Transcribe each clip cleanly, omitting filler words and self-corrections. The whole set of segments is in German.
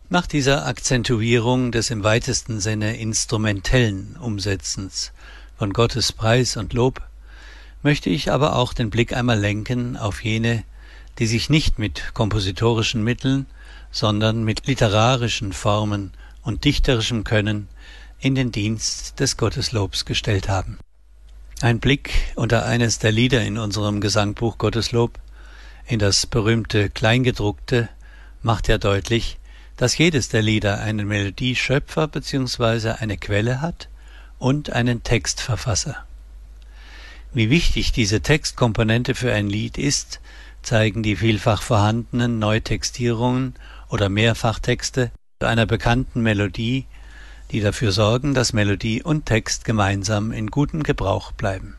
Nach dieser Akzentuierung des im weitesten Sinne instrumentellen Umsetzens von Gottes Preis und Lob möchte ich aber auch den Blick einmal lenken auf jene, die sich nicht mit kompositorischen Mitteln, sondern mit literarischen Formen und dichterischem Können in den Dienst des Gotteslobs gestellt haben. Ein Blick unter eines der Lieder in unserem Gesangbuch Gotteslob, in das berühmte Kleingedruckte, macht ja deutlich, dass jedes der Lieder einen Melodieschöpfer bzw. eine Quelle hat und einen Textverfasser. Wie wichtig diese Textkomponente für ein Lied ist, zeigen die vielfach vorhandenen Neutextierungen oder Mehrfachtexte einer bekannten Melodie, die dafür sorgen, dass Melodie und Text gemeinsam in gutem Gebrauch bleiben.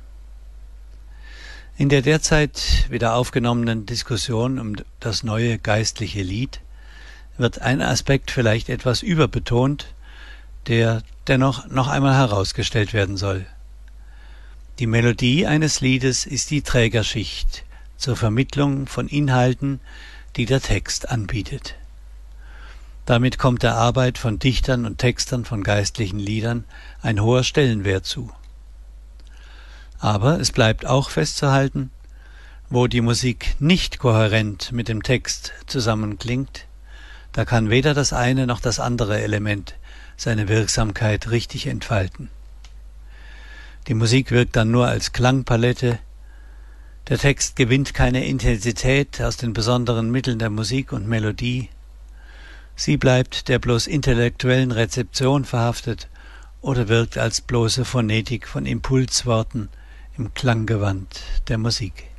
In der derzeit wieder aufgenommenen Diskussion um das neue geistliche Lied wird ein Aspekt vielleicht etwas überbetont, der dennoch noch einmal herausgestellt werden soll. Die Melodie eines Liedes ist die Trägerschicht zur Vermittlung von Inhalten, die der Text anbietet. Damit kommt der Arbeit von Dichtern und Textern von geistlichen Liedern ein hoher Stellenwert zu. Aber es bleibt auch festzuhalten, wo die Musik nicht kohärent mit dem Text zusammenklingt, da kann weder das eine noch das andere Element seine Wirksamkeit richtig entfalten. Die Musik wirkt dann nur als Klangpalette, der Text gewinnt keine Intensität aus den besonderen Mitteln der Musik und Melodie, sie bleibt der bloß intellektuellen Rezeption verhaftet oder wirkt als bloße Phonetik von Impulsworten im Klanggewand der Musik.